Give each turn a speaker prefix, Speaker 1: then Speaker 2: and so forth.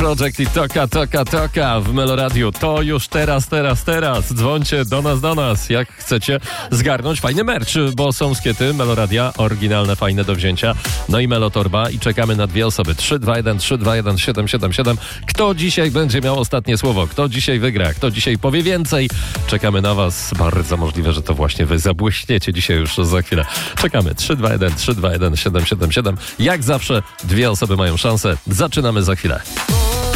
Speaker 1: Project i Toka w Meloradiu. To już teraz. Dzwońcie do nas, jak chcecie zgarnąć fajny merch, bo są skiety Meloradia, oryginalne, fajne do wzięcia. No i Melotorba i czekamy na 2 osoby. 321 777. Kto dzisiaj będzie miał ostatnie słowo? Kto dzisiaj wygra? Kto dzisiaj powie więcej? Czekamy na was. Bardzo możliwe, że to właśnie wy zabłyśniecie dzisiaj już za chwilę. Czekamy. 321 777. Jak zawsze 2 osoby mają szansę. Zaczynamy za chwilę.